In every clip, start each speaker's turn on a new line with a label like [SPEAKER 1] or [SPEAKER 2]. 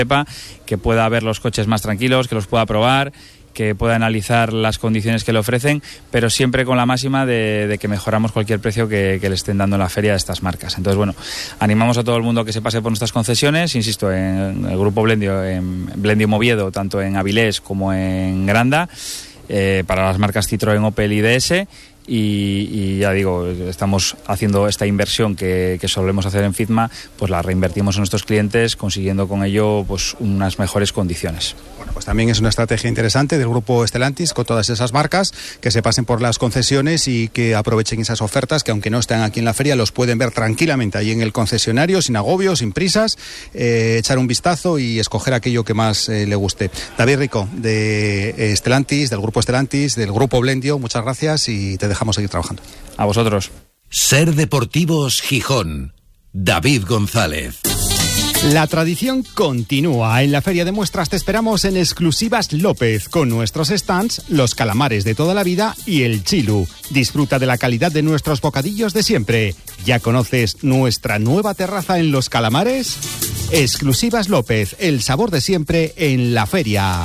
[SPEAKER 1] que pueda ver los coches más tranquilos, que los pueda probar, que pueda analizar las condiciones que le ofrecen, pero siempre con la máxima de que mejoramos cualquier precio que le estén dando en la feria a estas marcas. Entonces, bueno, animamos a todo el mundo que se pase por nuestras concesiones, insisto, en el grupo Blendio, en Blendio Moviedo, tanto en Avilés como en Granda, para las marcas Citroën, Opel y DS. Y ya digo, estamos haciendo esta inversión que solemos hacer en Fitma, pues la reinvertimos en nuestros clientes, consiguiendo con ello pues unas mejores condiciones.
[SPEAKER 2] Bueno, pues también es una estrategia interesante del grupo Stellantis con todas esas marcas, que se pasen por las concesiones y que aprovechen esas ofertas, que aunque no estén aquí en la feria, los pueden ver tranquilamente ahí en el concesionario, sin agobio, sin prisas, echar un vistazo y escoger aquello que más le guste. David Rico, de Stellantis, del grupo Stellantis, del grupo Blendio, muchas gracias y te dejamos seguir trabajando.
[SPEAKER 1] A vosotros.
[SPEAKER 3] Ser Deportivos Gijón. David González.
[SPEAKER 2] La tradición continúa. En la Feria de Muestras te esperamos en Exclusivas López, con nuestros stands, los calamares de toda la vida y el chilu. Disfruta de la calidad de nuestros bocadillos de siempre. ¿Ya conoces nuestra nueva terraza en Los Calamares? Exclusivas López, el sabor de siempre en la feria.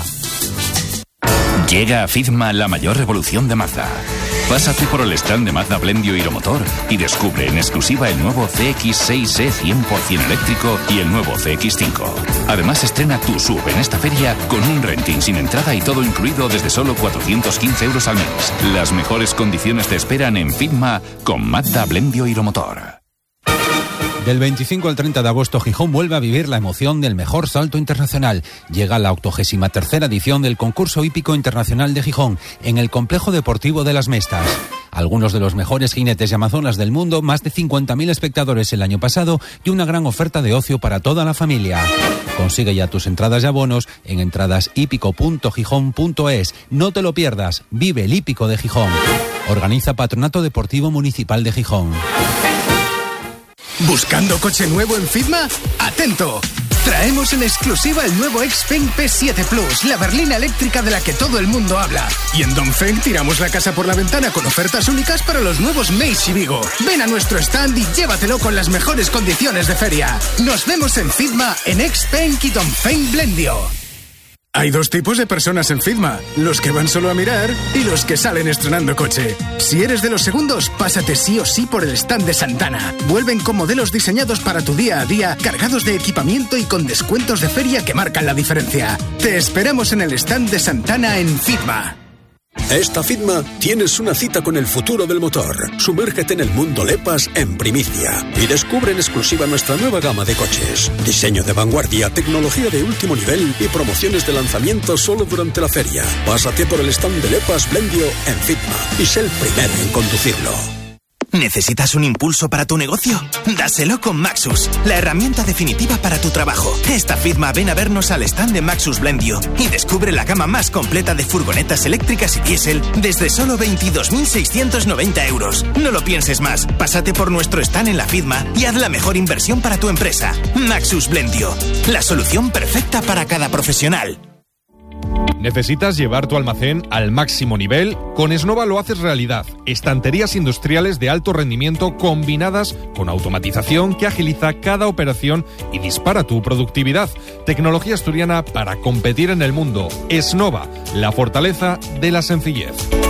[SPEAKER 4] Llega a Fitma la mayor revolución de Mazda. Pásate por el stand de Mazda Blendio Hiromotor y descubre en exclusiva el nuevo CX-6E 100% eléctrico y el nuevo CX-5. Además, estrena tu SUV en esta feria con un renting sin entrada y todo incluido desde solo 415 euros al mes. Las mejores condiciones te esperan en Fitma con Mazda Blendio Hiromotor.
[SPEAKER 5] Del 25 al 30 de agosto, Gijón vuelve a vivir la emoción del mejor salto internacional. Llega la 83ª edición del Concurso Hípico Internacional de Gijón, en el Complejo Deportivo de las Mestas. Algunos de los mejores jinetes y amazonas del mundo, más de 50.000 espectadores el año pasado y una gran oferta de ocio para toda la familia. Consigue ya tus entradas y abonos en entradashípico.gijón.es. No te lo pierdas, vive el Hípico de Gijón. Organiza Patronato Deportivo Municipal de Gijón.
[SPEAKER 6] ¿Buscando coche nuevo en Fitma? ¡Atento! Traemos en exclusiva el nuevo Xpeng P7 Plus, la berlina eléctrica de la que todo el mundo habla. Y en Dongfeng tiramos la casa por la ventana con ofertas únicas para los nuevos Meizu y Vigo. Ven a nuestro stand y llévatelo con las mejores condiciones de feria. Nos vemos en Fitma, en Xpeng y Dongfeng Blendio. Hay dos tipos de personas en Fitma, los que van solo a mirar y los que salen estrenando coche. Si eres de los segundos, pásate sí o sí por el stand de Santana. Vuelven con modelos diseñados para tu día a día, cargados de equipamiento y con descuentos de feria que marcan la diferencia. Te esperamos en el stand de Santana en Fitma.
[SPEAKER 7] Esta Fitma tienes una cita con el futuro del motor. Sumérgete en el mundo LEPAS en primicia y descubre en exclusiva nuestra nueva gama de coches. Diseño de vanguardia, tecnología de último nivel y promociones de lanzamiento solo durante la feria. Pásate por el stand de LEPAS Blendio en Fitma y sé el primero en conducirlo.
[SPEAKER 8] ¿Necesitas un impulso para tu negocio? Dáselo con Maxus, la herramienta definitiva para tu trabajo. Esta Fitma ven a vernos al stand de Maxus Blendio y descubre la gama más completa de furgonetas eléctricas y diésel desde solo 22.690 euros. No lo pienses más, pásate por nuestro stand en la Fitma y haz la mejor inversión para tu empresa. Maxus Blendio, la solución perfecta para cada profesional.
[SPEAKER 9] ¿Necesitas llevar tu almacén al máximo nivel? Con Esnova lo haces realidad. Estanterías industriales de alto rendimiento combinadas con automatización que agiliza cada operación y dispara tu productividad. Tecnología asturiana para competir en el mundo. Esnova, la fortaleza de la sencillez.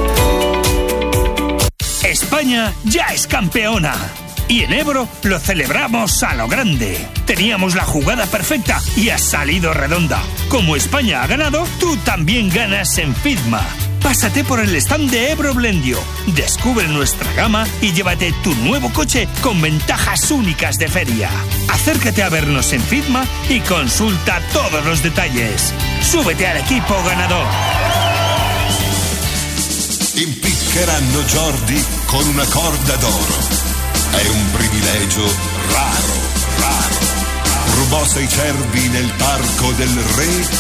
[SPEAKER 10] España ya es campeona. Y en Ebro lo celebramos a lo grande. Teníamos la jugada perfecta y ha salido redonda. Como España ha ganado, tú también ganas en Fitma. Pásate por el stand de Ebro Blendio, descubre nuestra gama y llévate tu nuevo coche con ventajas únicas de feria. Acércate a vernos en Fitma y consulta todos los detalles. Súbete al equipo ganador.
[SPEAKER 11] Impiccheranno Jordi con una corda d'oro. È un privilegio raro. Rubò 6 cervi nel parco del re